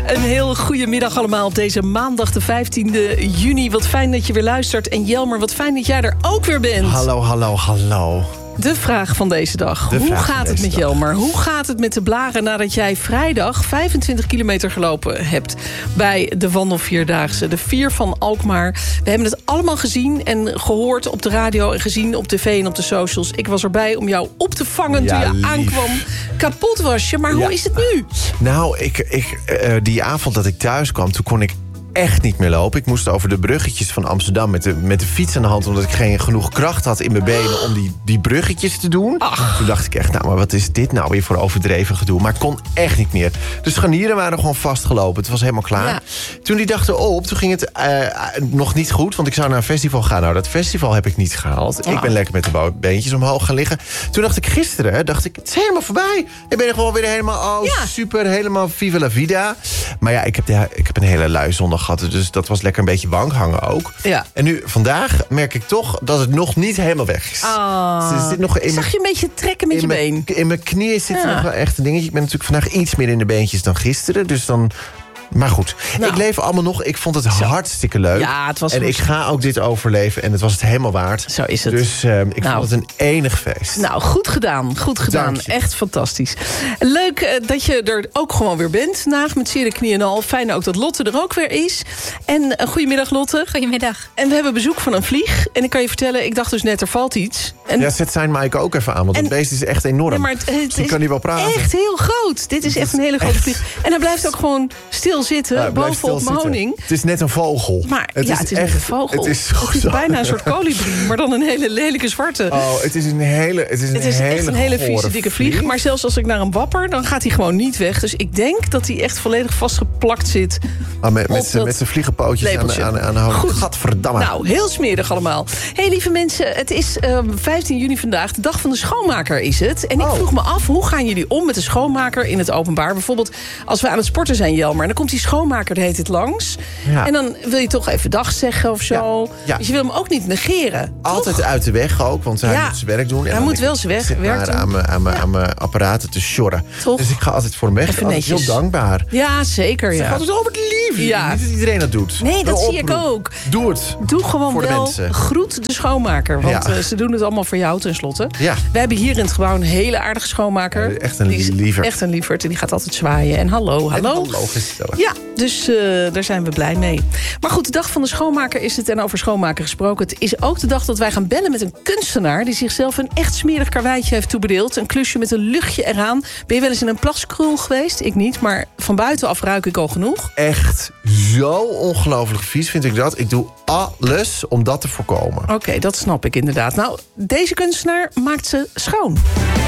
Een heel goede middag allemaal op deze maandag de 15e juni. Wat fijn dat je weer luistert. En Jelmer, wat fijn dat jij er ook weer bent. Hallo. De vraag van deze dag. Hoe gaat het met Jelmer? Hoe gaat het met de blaren nadat jij vrijdag 25 kilometer gelopen hebt bij de wandelvierdaagse, de 4 van Alkmaar? We hebben het allemaal gezien en gehoord op de radio en gezien op tv en op de socials. Ik was erbij om jou op te vangen toen je aankwam. Kapot was je, maar hoe is het nu? Nou, die avond dat ik thuis kwam, toen kon ik echt niet meer lopen. Ik moest over de bruggetjes van Amsterdam met de fiets aan de hand, omdat ik geen genoeg kracht had in mijn benen om die bruggetjes te doen. Toen dacht ik echt, maar wat is dit nou weer voor overdreven gedoe? Maar ik kon echt niet meer. De scharnieren waren gewoon vastgelopen. Het was helemaal klaar. Ja. Toen die dag erop, toen ging het nog niet goed, want ik zou naar een festival gaan. Nou, dat festival heb ik niet gehaald. Ik ben lekker met de beentjes omhoog gaan liggen. Toen dacht ik gisteren, het is helemaal voorbij. Ik ben er gewoon weer helemaal, super, helemaal viva la vida. Maar ja, ik heb een hele lui zondag gehad, dus dat was lekker een beetje bang hangen ook. Ja. En nu, vandaag, merk ik toch dat het nog niet helemaal weg is. Zag je een beetje trekken met je been? In mijn knieën zit nog wel echt een dingetje. Ik ben natuurlijk vandaag iets meer in de beentjes dan gisteren, dus dan... Maar goed, ik leef allemaal nog. Ik vond het hartstikke leuk. Ja, het was en ik ga ook dit overleven. En het was het helemaal waard. Zo is het. Dus ik vond het een enig feest. Nou, goed gedaan. Echt fantastisch. Leuk dat je er ook gewoon weer bent. Met zere knieën en al. Fijn ook dat Lotte er ook weer is. En goedemiddag, Lotte. Goedemiddag. En we hebben bezoek van een vlieg. En ik kan je vertellen, ik dacht dus net, er valt iets. En... Ja, zet zijn Maaike ook even aan. Want het beest is echt enorm. Ja, maar het kan niet wel praten. Echt heel groot. Dit is echt een hele grote vlieg. En hij blijft ook gewoon stil zitten, bovenop mijn honing. Het is net een vogel. Maar het is echt een vogel. Het is bijna een soort kolibrie, maar dan een hele lelijke zwarte. Oh, het is echt een hele vieze dikke vlieg. Maar zelfs als ik naar hem wapper, dan gaat hij gewoon niet weg. Dus ik denk dat hij echt volledig vastgeplakt zit. Met zijn vliegenpootjes aan de honing. Gadverdamme. Nou, heel smerig allemaal. Hey, lieve mensen, het is 15 juni vandaag. De dag van de schoonmaker is het. En ik vroeg me af, hoe gaan jullie om met de schoonmaker in het openbaar? Bijvoorbeeld als we aan het sporten zijn, Jelmer. En dan komt die schoonmaker, heet het langs. Ja. En dan wil je toch even dag zeggen of zo. Ja. Dus je wil hem ook niet negeren. Altijd uit de weg ook, want hij moet zijn werk doen. Hij moet wel zijn werk doen. Aan mijn apparaten te sjorren. Toch? Dus ik ga altijd voor hem weg. Even netjes. Heel dankbaar. Ja, zeker. Zeg altijd, wat lief. Ja. Niet dat iedereen dat doet. Nee, dat zie ik ook. Doe het. Doe gewoon wel. Groet de schoonmaker. Want ze doen het allemaal voor jou tenslotte. Ja. We hebben hier in het gebouw een hele aardige schoonmaker. Ja, echt een lieverd. Echt een lieverd. En die gaat altijd zwaaien. En hallo. Ja, dus daar zijn we blij mee. Maar goed, de dag van de schoonmaker is het. En over schoonmaker gesproken. Het is ook de dag dat wij gaan bellen met een kunstenaar die zichzelf een echt smerig karweitje heeft toebedeeld. Een klusje met een luchtje eraan. Ben je wel eens in een plaskrul geweest? Ik niet, maar van buitenaf ruik ik al genoeg. Echt zo ongelooflijk vies vind ik dat. Ik doe alles om dat te voorkomen. Oké, dat snap ik inderdaad. Nou, deze kunstenaar maakt ze schoon.